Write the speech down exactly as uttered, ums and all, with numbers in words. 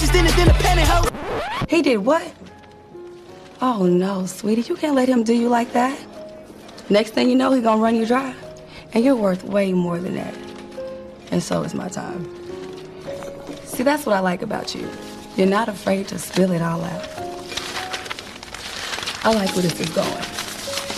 bitches than a, than a pantyhose. He did what? Oh no, sweetie, you can't let him do you like that. Next thing you know, he gonna run you dry. And you're worth way more than that. And so is my time. See, that's what I like about you. You're not afraid to spill it all out. I like where this is going.